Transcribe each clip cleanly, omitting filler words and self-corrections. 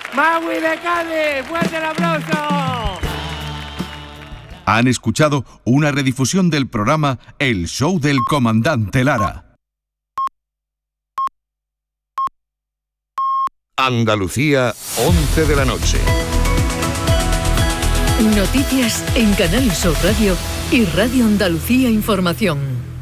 ¡Magui de Cádiz! ¡Fuerte el aplauso! Han escuchado una redifusión del programa El Show del Comandante Lara. Andalucía, 11 de la noche. Noticias en Canal Sur Radio y Radio Andalucía Información.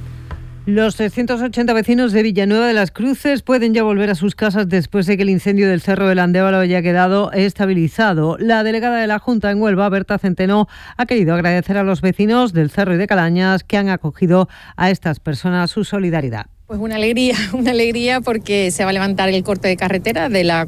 Los 380 vecinos de Villanueva de las Cruces pueden ya volver a sus casas después de que el incendio del Cerro del Andévalo haya quedado estabilizado. La delegada de la Junta en Huelva, Berta Centeno, ha querido agradecer a los vecinos del Cerro y de Calañas que han acogido a estas personas su solidaridad. Pues una alegría porque se va a levantar el corte de carretera de la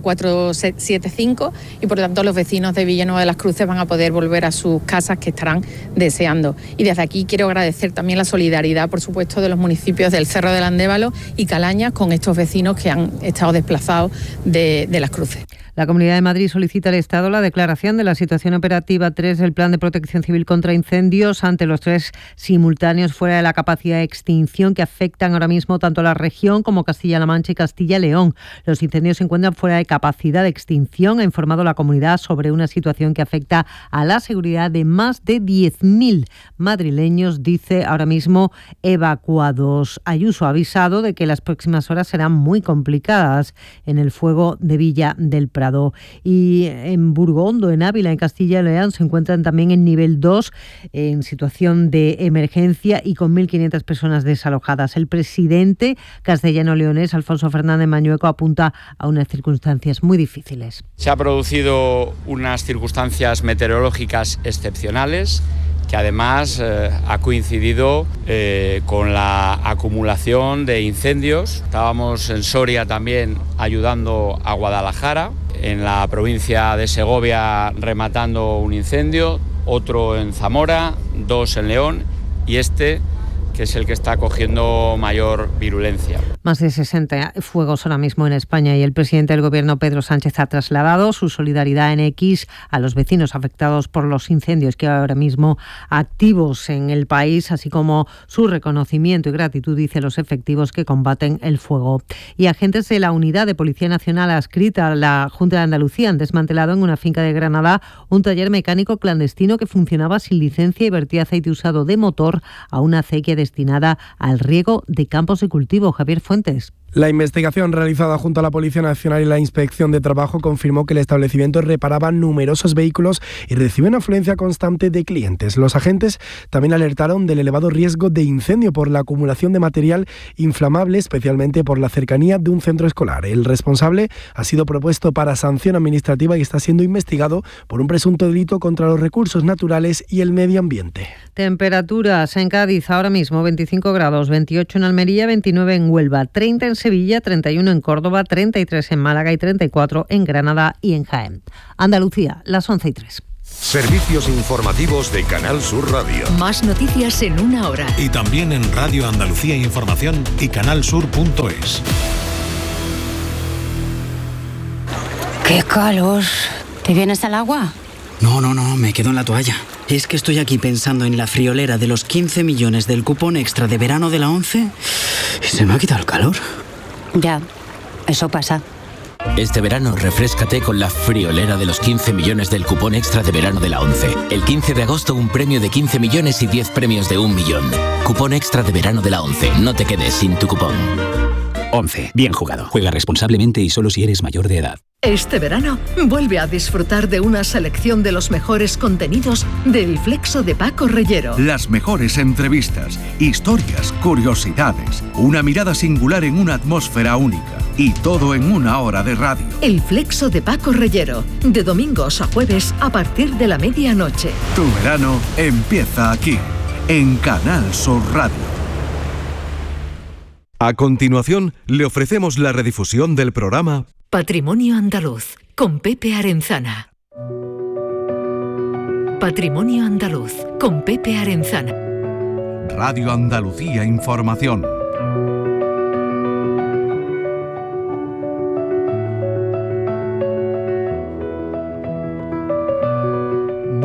475 y por lo tanto los vecinos de Villanueva de las Cruces van a poder volver a sus casas que estarán deseando. Y desde aquí quiero agradecer también la solidaridad, por supuesto, de los municipios del Cerro del Andévalo y Calañas con estos vecinos que han estado desplazados de las Cruces. La Comunidad de Madrid solicita al Estado la declaración de la situación operativa 3 del Plan de Protección Civil contra Incendios ante los 3 simultáneos fuera de la capacidad de extinción que afectan ahora mismo tanto a la región como Castilla-La Mancha y Castilla-León. Los incendios se encuentran fuera de capacidad de extinción. Ha informado la comunidad sobre una situación que afecta a la seguridad de más de 10.000 madrileños, dice ahora mismo evacuados. Ayuso ha avisado de que las próximas horas serán muy complicadas en el fuego de Villa del Prado. Y en Burgondo, en Ávila, en Castilla y León, se encuentran también en nivel 2 en situación de emergencia y con 1.500 personas desalojadas. El presidente castellano-leonés, Alfonso Fernández Mañueco, apunta a unas circunstancias muy difíciles. Se ha producido unas circunstancias meteorológicas excepcionales que además ha coincidido con la acumulación de incendios. Estábamos en Soria también ayudando a Guadalajara, en la provincia de Segovia rematando un incendio, otro en Zamora, 2 en León y este que es el que está cogiendo mayor virulencia. Más de 60 fuegos ahora mismo en España y el presidente del Gobierno, Pedro Sánchez, ha trasladado su solidaridad en X a los vecinos afectados por los incendios que ahora mismo activos en el país, así como su reconocimiento y gratitud, dice, los efectivos que combaten el fuego. Y agentes de la Unidad de Policía Nacional adscrita a la Junta de Andalucía han desmantelado en una finca de Granada un taller mecánico clandestino que funcionaba sin licencia y vertía aceite usado de motor a una acequia destinada al riego de campos de cultivo. Javier Fuentes. La investigación realizada junto a la Policía Nacional y la Inspección de Trabajo confirmó que el establecimiento reparaba numerosos vehículos y recibe una afluencia constante de clientes. Los agentes también alertaron del elevado riesgo de incendio por la acumulación de material inflamable, especialmente por la cercanía de un centro escolar. El responsable ha sido propuesto para sanción administrativa y está siendo investigado por un presunto delito contra los recursos naturales y el medio ambiente. Temperaturas en Cádiz ahora mismo 25 grados, 28 en Almería, 29 en Huelva, 30 en Sevilla, 31 en Córdoba, 33 en Málaga y 34 en Granada y en Jaén. Andalucía, las 11:03. Servicios informativos de Canal Sur Radio. Más noticias en una hora. Y también en Radio Andalucía Información y canalsur.es. ¡Qué calor! ¿Te vienes al agua? No, me quedo en la toalla. Es que estoy aquí pensando en la friolera de los 15 millones del cupón extra de verano de la ONCE y se me ha quitado el calor. Ya, eso pasa. Este verano refréscate con la friolera de los 15 millones del cupón extra de verano de la ONCE. El 15 de agosto un premio de 15 millones y 10 premios de 1 millón. Cupón extra de verano de la ONCE. No te quedes sin tu cupón. ONCE. Bien jugado. Juega responsablemente y solo si eres mayor de edad. Este verano vuelve a disfrutar de una selección de los mejores contenidos del Flexo de Paco Reyero. Las mejores entrevistas, historias, curiosidades, una mirada singular en una atmósfera única y todo en una hora de radio. El Flexo de Paco Reyero, de domingos a jueves a partir de la medianoche. Tu verano empieza aquí, en Canal Sur Radio. A continuación, le ofrecemos la redifusión del programa Patrimonio Andaluz, con Pepe Arenzana. Patrimonio Andaluz, con Pepe Arenzana. Radio Andalucía Información.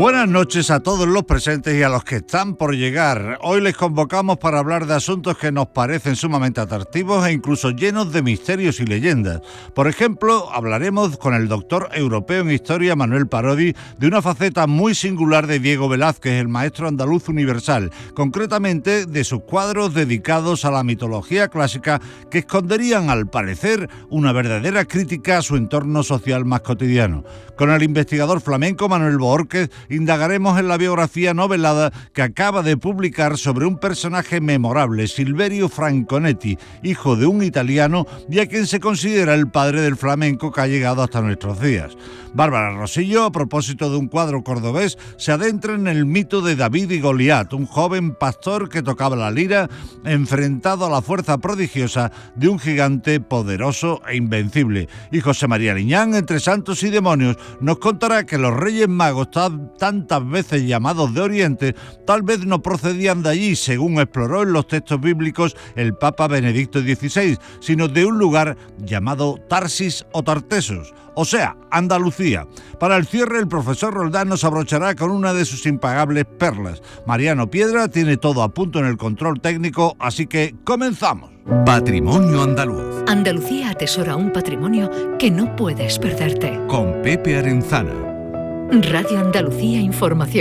Buenas noches a todos los presentes y a los que están por llegar. Hoy les convocamos para hablar de asuntos que nos parecen sumamente atractivos e incluso llenos de misterios y leyendas. Por ejemplo, hablaremos con el doctor europeo en historia Manuel Parodi de una faceta muy singular de Diego Velázquez, el maestro andaluz universal, concretamente de sus cuadros dedicados a la mitología clásica que esconderían, al parecer, una verdadera crítica a su entorno social más cotidiano. Con el investigador flamenco Manuel Bohórquez indagaremos en la biografía novelada que acaba de publicar sobre un personaje memorable, Silverio Franconetti, hijo de un italiano y a quien se considera el padre del flamenco que ha llegado hasta nuestros días. Bárbara Rosillo, a propósito de un cuadro cordobés, se adentra en el mito de David y Goliat, un joven pastor que tocaba la lira enfrentado a la fuerza prodigiosa de un gigante poderoso e invencible. Y José María Liñán, entre santos y demonios, nos contará que los Reyes Magos, tantas veces llamados de Oriente, tal vez no procedían de allí, según exploró en los textos bíblicos el Papa Benedicto XVI, sino de un lugar llamado Tarsis o Tartesos, o sea, Andalucía. Para el cierre, el profesor Roldán nos abrochará con una de sus impagables perlas. Mariano Piedra tiene todo a punto en el control técnico, así que comenzamos. Patrimonio Andaluz. Andalucía atesora un patrimonio que no puedes perderte. Con Pepe Arenzana. Radio Andalucía Información.